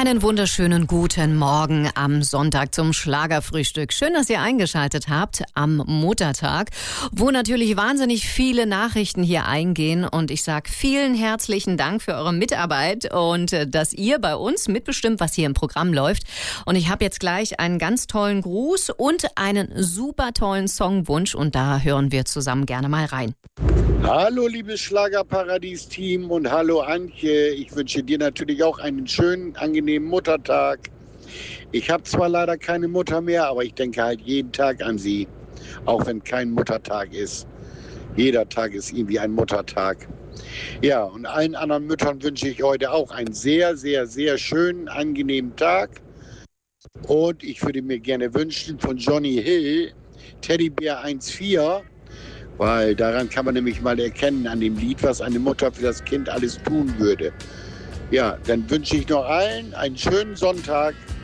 Einen wunderschönen guten Morgen am Sonntag zum Schlagerfrühstück. Schön, dass ihr eingeschaltet habt am Muttertag, wo natürlich wahnsinnig viele Nachrichten hier eingehen. Und ich sage vielen herzlichen Dank für eure Mitarbeit und dass ihr bei uns mitbestimmt, was hier im Programm läuft. Und ich habe jetzt gleich einen ganz tollen Gruß und einen super tollen Songwunsch. Und da hören wir zusammen gerne mal rein. Hallo liebes Schlagerparadies-Team und hallo Antje. Ich wünsche dir natürlich auch einen schönen, angenehmen Muttertag. Ich habe zwar leider keine Mutter mehr, aber ich denke halt jeden Tag an sie, auch wenn kein Muttertag ist. Jeder Tag ist irgendwie ein Muttertag. Ja, und allen anderen Müttern wünsche ich heute auch einen sehr, sehr, sehr schönen, angenehmen Tag. Und ich würde mir gerne wünschen von Johnny Hill, Teddybär 1,4, weil daran kann man nämlich mal erkennen an dem Lied, was eine Mutter für das Kind alles tun würde. Ja, dann wünsche ich noch allen einen schönen Sonntag.